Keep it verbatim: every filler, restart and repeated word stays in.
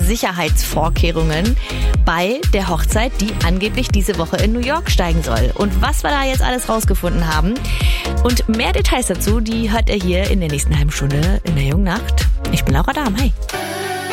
Sicherheitsvorkehrungen bei der Hochzeit, die angeblich diese Woche in New York steigen soll. Und was wir da jetzt alles rausgefunden haben und mehr Details dazu, die hört ihr hier in der nächsten halben Stunde in der Jungen Nacht. Ich bin Laura Dahm, hi.